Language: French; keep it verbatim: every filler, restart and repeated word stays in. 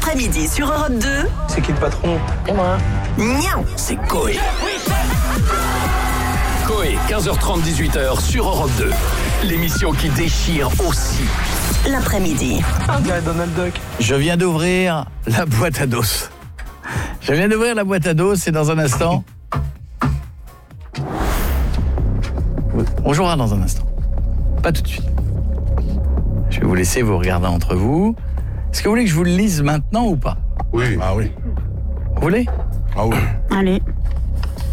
L'après-midi sur Europe deux. C'est qui le patron? Moi. Nian, c'est Coé. Coé, quinze heures trente, dix-huit heures sur Europe deux. L'émission qui déchire aussi. L'après-midi. Un gars Donald Duck. Je viens d'ouvrir la boîte à dos. Je viens d'ouvrir la boîte à dos, c'est dans un instant. On jouera dans un instant. Pas tout de suite. Je vais vous laisser vous regarder entre vous. Est-ce que vous voulez que je vous le lise maintenant ou pas? Oui. Ah oui. Vous voulez? Ah oui. Allez.